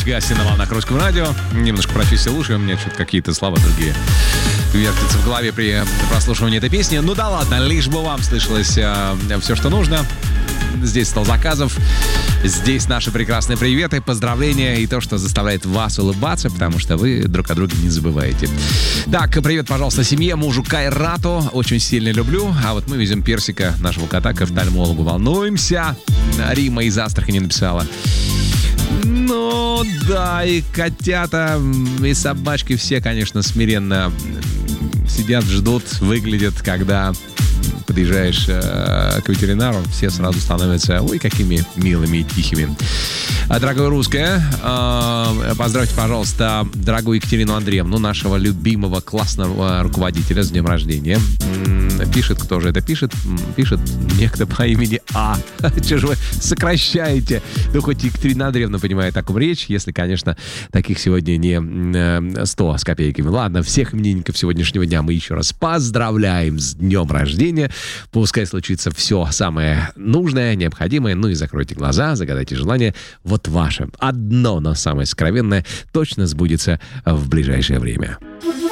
Гасси на волнах Русского радио. Немножко профессия лучше, у меня что-то какие-то слова другие вертятся в голове при прослушивании этой песни. Ну да ладно, лишь бы вам слышалось все, что нужно. Здесь стол заказов, здесь наши прекрасные приветы, поздравления и то, что заставляет вас улыбаться, потому что вы друг о друге не забываете. Так, привет, пожалуйста, семье, мужу Кайрату, очень сильно люблю. А вот мы везем Персика, нашего кота, к офтальмологу. Волнуемся. Рима из Астрахани написала. Ну да, и котята, и собачки все, конечно, смиренно сидят, ждут, выглядят, когда подъезжаешь к ветеринару, все сразу становятся, ой, какими милыми и тихими. Дорогое русское, поздравьте, пожалуйста, дорогую Екатерину Андреевну, нашего любимого классного руководителя с днем рождения. Пишет, кто же это пишет? Пишет некто по имени А. Че же вы сокращаете? Ну, хоть Екатерина Андреевна понимает, о ком речь, если, конечно, таких сегодня не 100 с копейками. Ладно, всех именинников сегодняшнего дня мы еще раз поздравляем с днем рождения. Пускай случится все самое нужное, необходимое. Ну и закройте глаза, загадайте желание. Вот ваше. Одно, но самое сокровенное точно сбудется в ближайшее время.